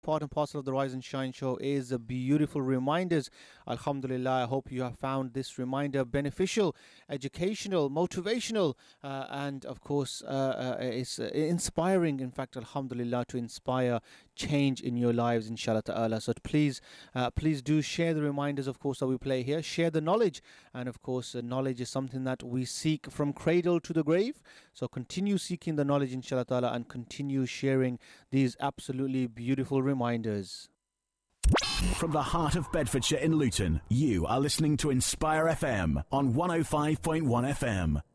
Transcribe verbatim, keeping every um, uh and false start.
Part and parcel of the Rise and Shine show is uh, beautiful reminders. Alhamdulillah, I hope you have found this reminder beneficial, educational, motivational, uh, and of course, uh, uh, it's uh, inspiring. In fact, Alhamdulillah, to inspire change in your lives, inshallah ta'ala. So please, uh, please do share the reminders, of course, that we play here. Share the knowledge, and of course, uh, knowledge is something that we seek from cradle to the grave. So continue seeking the knowledge, inshallah ta'ala, and continue sharing these absolutely beautiful reminders. Reminders. From the heart of Bedfordshire in Luton, you are listening to Inspire F M on one oh five point one F M.